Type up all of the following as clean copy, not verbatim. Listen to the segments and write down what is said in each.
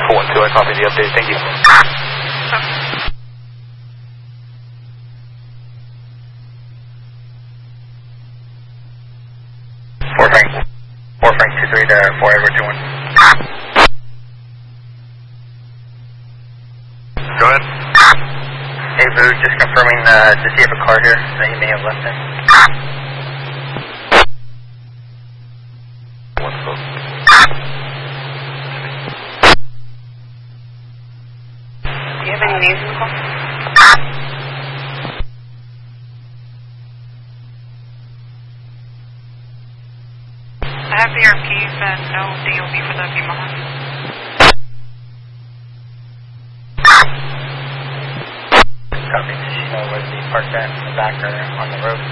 412, I copy the update. Thank you. Four Frank 23 to 4 Edward 21. Go ahead. Hey, Boo, just confirming, does he have a car here that he may have left in? Do you have any names in the call? I have the RPs and no DOB for the Pimahan. Copy. Does she know where the parked at in the back or on the road?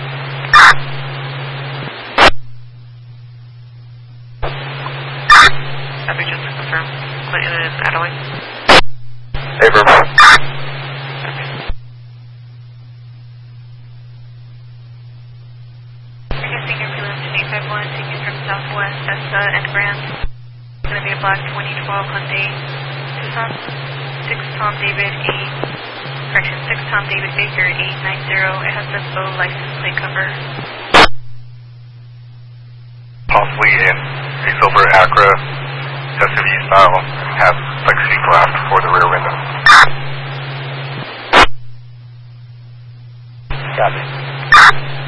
Copy, just to confirm. Clinton and Adelaide. Hey, Verb. Senior prelim to 851, taking from Southwest, that's End Grand. It's going to be a black 2012 Hyundai Tucson. 6 Tom David Baker 890. It has the bow license plate cover. Possibly in a silver Acura SUV style and has plexi glass for the rear window. Copy.